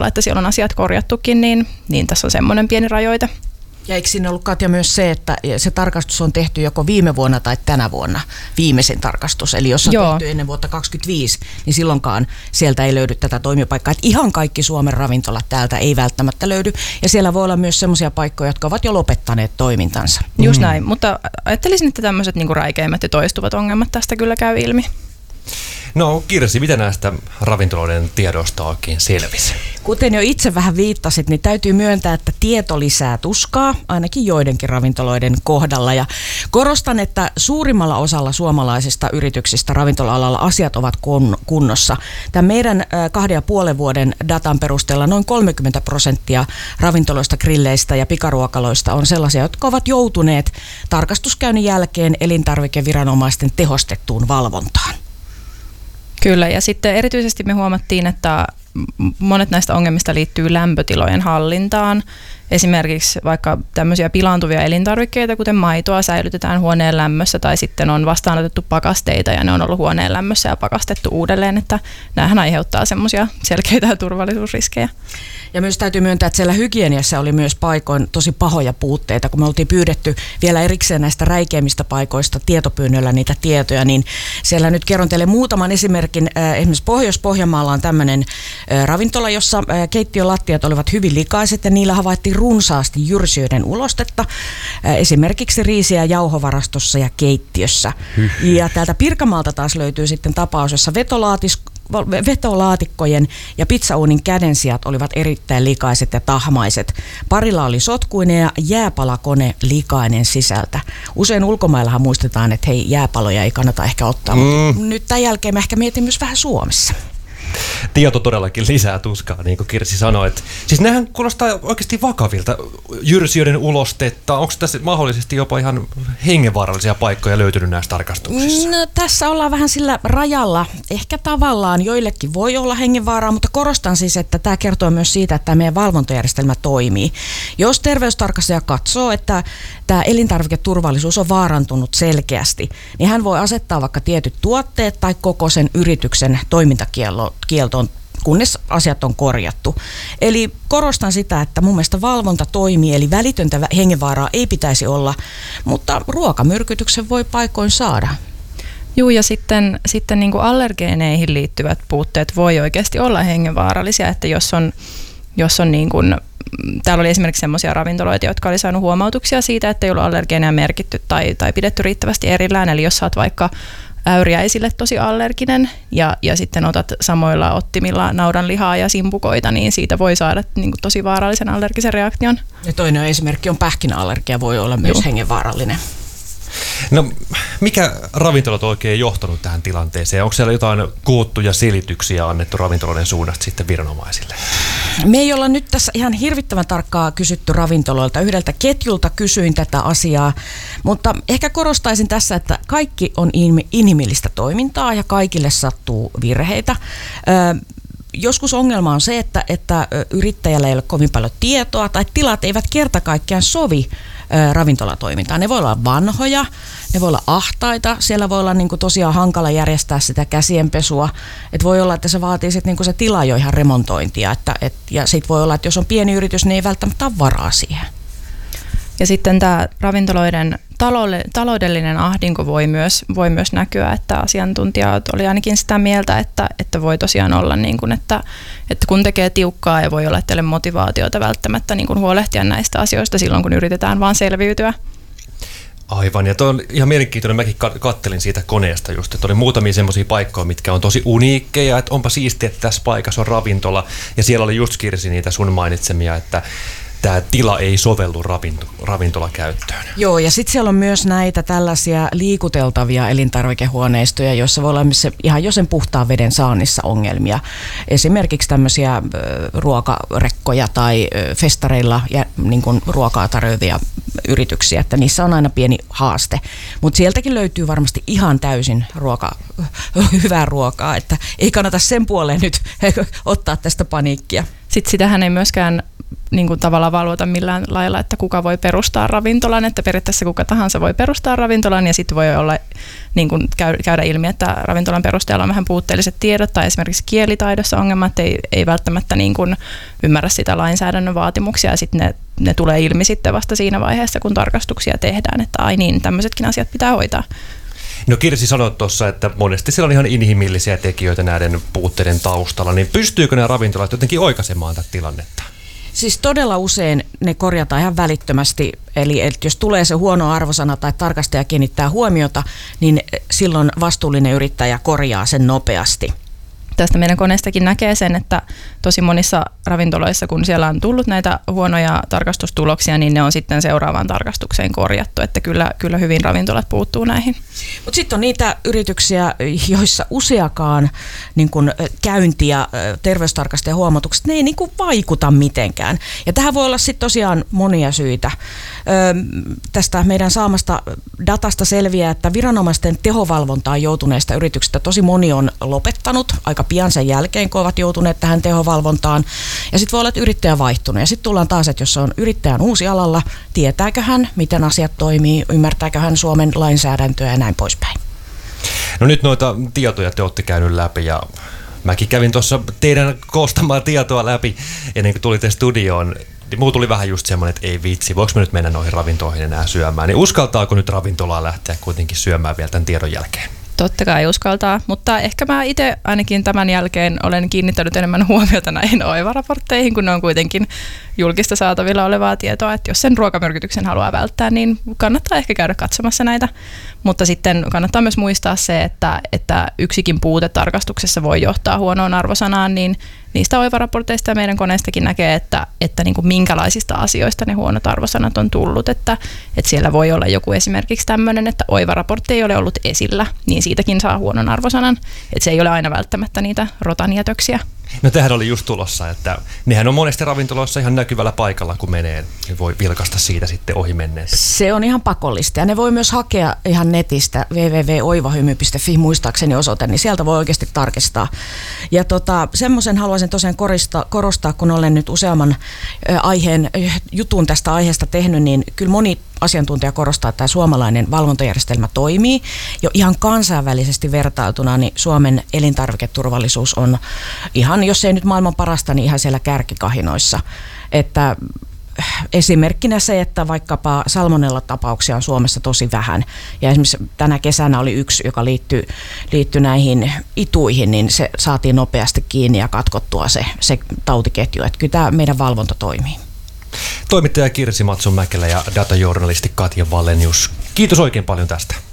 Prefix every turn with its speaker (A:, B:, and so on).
A: että siellä on asiat korjattukin, niin tässä on semmoinen pieni rajoite.
B: Ja eikö siinä ollut, Katja, myös se, että se tarkastus on tehty joko viime vuonna tai tänä vuonna, viimeisin tarkastus. Eli jos on tehty ennen vuotta 2025, niin silloinkaan sieltä ei löydy tätä toimipaikkaa. Että ihan kaikki Suomen ravintolat täältä ei välttämättä löydy. Ja siellä voi olla myös sellaisia paikkoja, jotka ovat jo lopettaneet toimintansa.
A: Just näin, mutta ajattelisin, että tämmöiset niin kuin räikeimmät ja toistuvat ongelmat tästä kyllä käy ilmi.
C: No Kirsi, mitä näistä ravintoloiden tiedoista oikein selvisi?
B: Kuten jo itse vähän viittasit, niin täytyy myöntää, että tieto lisää tuskaa, ainakin joidenkin ravintoloiden kohdalla. Ja korostan, että suurimmalla osalla suomalaisista yrityksistä ravintola-alalla asiat ovat kunnossa. Tämän meidän 2,5 vuoden datan perusteella noin 30% ravintoloista, grilleistä ja pikaruokaloista on sellaisia, jotka ovat joutuneet tarkastuskäynnin jälkeen elintarvikeviranomaisten tehostettuun valvontaan.
A: Kyllä, ja sitten erityisesti me huomattiin, että monet näistä ongelmista liittyy lämpötilojen hallintaan. Esimerkiksi vaikka tämmöisiä pilaantuvia elintarvikkeita, kuten maitoa, säilytetään huoneen lämmössä tai sitten on vastaanotettu pakasteita ja ne on ollut huoneen lämmössä ja pakastettu uudelleen, että näähän aiheuttaa semmoisia selkeitä turvallisuusriskejä.
B: Ja myös täytyy myöntää, että siellä hygieniassa oli myös paikoin tosi pahoja puutteita, kun me oltiin pyydetty vielä erikseen näistä räikeimmistä paikoista tietopyynnöllä niitä tietoja, niin siellä nyt kerron teille muutaman esimerkin. Esimerkiksi Pohjois-Pohjanmaalla on tämmöinen ravintola, jossa keittiölattiat olivat hyvin likaiset ja niillä havaittiin runsaasti jyrsijöiden ulostetta, esimerkiksi riisi- ja jauhovarastossa ja keittiössä. Ja täältä Pirkanmaalta taas löytyy sitten tapaus, jossa vetolaatikkojen ja pizzauunin kädensijat olivat erittäin likaiset ja tahmaiset. Parilla oli sotkuinen ja jääpalakone likainen sisältä. Usein ulkomaillahan muistetaan, että hei, jääpaloja ei kannata ehkä ottaa, mutta nyt tämän jälkeen mä ehkä mietin myös vähän Suomessa.
C: Tieto todellakin lisää tuskaa, niin kuin Kirsi sanoi. Että, siis nehän kuulostaa oikeasti vakavilta. Jyrsijöiden ulostetta, onko tässä mahdollisesti jopa ihan hengenvaarallisia paikkoja löytynyt näissä tarkastuksissa?
B: No, tässä ollaan vähän sillä rajalla. Ehkä tavallaan joillekin voi olla hengenvaaraa, mutta korostan siis, että tämä kertoo myös siitä, että tämä meidän valvontajärjestelmä toimii. Jos terveystarkastaja katsoo, että tämä elintarviketurvallisuus on vaarantunut selkeästi, niin hän voi asettaa vaikka tietyt tuotteet tai koko sen yrityksen toimintakieltoon, kunnes asiat on korjattu. Eli korostan sitä, että mun mielestä valvonta toimii, eli välitöntä hengenvaaraa ei pitäisi olla, mutta ruokamyrkytyksen voi paikoin saada.
A: Joo, ja sitten niin kuin allergeeneihin liittyvät puutteet voi oikeasti olla hengenvaarallisia, että jos on niin kuin, täällä oli esimerkiksi sellaisia ravintoloita, jotka oli saanut huomautuksia siitä, että ei ollut allergeeneja merkitty tai pidetty riittävästi erillään, eli jos sä oot vaikka äyriäisille tosi allerginen ja sitten otat samoilla ottimilla naudanlihaa ja simpukoita, niin siitä voi saada niin kuin tosi vaarallisen allergisen reaktion. Ja
B: toinen esimerkki on pähkinäallergia, voi olla myös hengenvaarallinen.
C: No, mikä ravintolat on oikein johtanut tähän tilanteeseen? Onko siellä jotain kuuttuja selityksiä annettu ravintoloiden suunnasta sitten viranomaisille?
B: Me ei olla nyt tässä ihan hirvittävän tarkkaa kysytty ravintoloilta. Yhdeltä ketjulta kysyin tätä asiaa, mutta ehkä korostaisin tässä, että kaikki on inhimillistä toimintaa ja kaikille sattuu virheitä. Joskus ongelma on se, että yrittäjällä ei ole kovin paljon tietoa tai tilat eivät kerta kaikkiaan sovi ravintolatoimintaan. Ne voi olla vanhoja, ne voi olla ahtaita, siellä voi olla niinku tosiaan hankala järjestää sitä käsienpesua. Et voi olla, että se vaatii sit niinku se tila jo ihan remontointia. Ja sitten voi olla, että jos on pieni yritys, niin ei välttämättä ole varaa siihen.
A: Ja sitten tämä ravintoloiden taloudellinen ahdinko voi myös näkyä, että asiantuntijat oli ainakin sitä mieltä, että voi tosiaan olla niin kuin, että kun tekee tiukkaa ja voi olla, että ei ole motivaatiota välttämättä niin kuin huolehtia näistä asioista silloin, kun yritetään vaan selviytyä.
C: Aivan, ja tuo on ihan mielenkiintoinen. Mäkin kattelin siitä koneesta just, että oli muutamia semmoisia paikkoja, mitkä on tosi uniikkeja, että onpa siistiä, että tässä paikassa on ravintola, ja siellä oli just, Kirsi, niitä sun mainitsemia, että tämä tila ei sovellu ravintolakäyttöön.
B: Joo, ja sitten siellä on myös näitä tällaisia liikuteltavia elintarvikehuoneistoja, joissa voi olla myös ihan jo sen puhtaan veden saannissa ongelmia. Esimerkiksi tämmöisiä ruokarekkoja tai festareilla niin kuin ruokaa tarjoavia yrityksiä, että niissä on aina pieni haaste. Mutta sieltäkin löytyy varmasti ihan täysin hyvää ruokaa, että ei kannata sen puoleen nyt ottaa tästä paniikkia.
A: Sitten sitähän ei myöskään niin kuin tavallaan valvota millään lailla, että kuka voi perustaa ravintolan, että periaatteessa kuka tahansa voi perustaa ravintolan ja sitten voi olla niin kuin käydä ilmi, että ravintolan perustajalla on vähän puutteelliset tiedot tai esimerkiksi kielitaidossa ongelma, että ei välttämättä niin kuin ymmärrä sitä lainsäädännön vaatimuksia ja sitten ne tulee ilmi sitten vasta siinä vaiheessa, kun tarkastuksia tehdään, että ai niin, tämmöisetkin asiat pitää hoitaa.
C: No Kirsi sanoi tuossa, että monesti siellä on ihan inhimillisiä tekijöitä näiden puutteiden taustalla, niin pystyykö nämä ravintolat jotenkin oikaisemaan tätä tilannetta?
B: Siis todella usein ne korjataan ihan välittömästi, eli jos tulee se huono arvosana tai tarkastaja kiinnittää huomiota, niin silloin vastuullinen yrittäjä korjaa sen nopeasti.
A: Tästä meidän koneestakin näkee sen, että tosi monissa ravintoloissa, kun siellä on tullut näitä huonoja tarkastustuloksia, niin ne on sitten seuraavaan tarkastukseen korjattu, että kyllä hyvin ravintolat puuttuu näihin.
B: Mutta sitten on niitä yrityksiä, joissa useakaan niin kun käynti ja terveystarkastajan huomautukset, ne ei niin kun vaikuta mitenkään. Ja tähän voi olla sitten tosiaan monia syitä. Tästä meidän saamasta datasta selviää, että viranomaisten tehovalvontaan joutuneista yrityksistä tosi moni on lopettanut aika pian sen jälkeen, kun ovat joutuneet tähän tehovalvontaan. Ja sitten voi olla, että yrittäjä vaihtunut. Ja sitten tullaan taas, että jos on yrittäjän uusi alalla, tietääkö hän, miten asiat toimii, ymmärtääkö hän Suomen lainsäädäntöä ja näin poispäin.
C: No nyt noita tietoja te olette käynyt läpi ja mäkin kävin tuossa teidän koostamaa tietoa läpi ennen kuin tulitte studioon. Muu tuli vähän just semmoinen, että ei vitsi, voiko me nyt mennä noihin ravintoihin enää syömään. Niin uskaltaako nyt ravintolaa lähteä kuitenkin syömään vielä tämän tiedon jälkeen?
A: Totta kai uskaltaa, mutta ehkä mä itse ainakin tämän jälkeen olen kiinnittänyt enemmän huomiota näihin Oiva-raportteihin, kun ne on kuitenkin julkista saatavilla olevaa tietoa, että jos sen ruokamyrkytyksen haluaa välttää, niin kannattaa ehkä käydä katsomassa näitä. Mutta sitten kannattaa myös muistaa se, että yksikin puute tarkastuksessa voi johtaa huonoon arvosanaan, niin niistä Oiva-raporteista ja meidän koneestakin näkee, että niin kuin minkälaisista asioista ne huonot arvosanat on tullut. Että siellä voi olla joku esimerkiksi tämmöinen, että Oiva-raportti ei ole ollut esillä, niin siitäkin saa huonon arvosanan. Että se ei ole aina välttämättä niitä rotanjätöksiä.
C: No tämähän oli just tulossa, että nehän on monesti ravintoloissa ihan näkyvällä paikalla, kun menee, niin voi vilkaista siitä sitten ohi menneen.
B: Se on ihan pakollista ja ne voi myös hakea ihan netistä www.oivahymy.fi muistaakseni osoite, niin sieltä voi oikeasti tarkistaa. Ja semmoisen haluaisin tosiaan korostaa, kun olen nyt useamman jutun tästä aiheesta tehnyt, niin kyllä moni asiantuntija korostaa, että tämä suomalainen valvontajärjestelmä toimii. Jo ihan kansainvälisesti vertailtuna, niin Suomen elintarviketurvallisuus on ihan, jos ei nyt maailman parasta, niin ihan siellä kärkikahinoissa. Että esimerkkinä se, että vaikkapa salmonella-tapauksia on Suomessa tosi vähän. Ja esimerkiksi tänä kesänä oli yksi, joka liittyi näihin ituihin, niin se saatiin nopeasti kiinni ja katkottua se tautiketju. Että kyllä tämä meidän valvonta toimii.
C: Toimittaja Kirsi Matson-Mäkelä ja datajournalisti Katja Wallenius. Kiitos oikein paljon tästä.